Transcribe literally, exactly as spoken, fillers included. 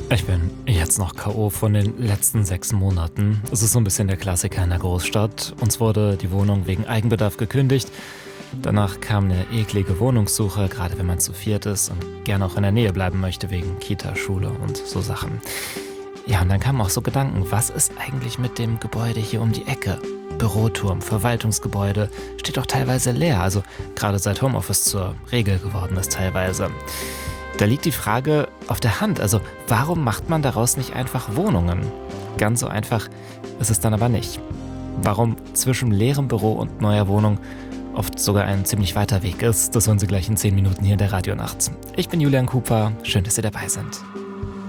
Ich bin jetzt noch K O von den letzten sechs Monaten. Es ist so ein bisschen der Klassiker in der Großstadt. Uns wurde die Wohnung wegen Eigenbedarf gekündigt. Danach kam eine eklige Wohnungssuche, gerade wenn man zu viert ist und gerne auch in der Nähe bleiben möchte wegen Kita, Schule und so Sachen. Ja, und dann kamen auch so Gedanken, was ist eigentlich mit dem Gebäude hier um die Ecke? Büroturm, Verwaltungsgebäude, steht auch teilweise leer, also gerade seit Homeoffice zur Regel geworden ist teilweise. Da liegt die Frage auf der Hand, also warum macht man daraus nicht einfach Wohnungen? Ganz so einfach ist es dann aber nicht. Warum zwischen leerem Büro und neuer Wohnung oft sogar ein ziemlich weiter Weg ist, das hören Sie gleich in zehn Minuten hier in der Radionacht. Ich bin Julian Cooper, schön, dass Sie dabei sind.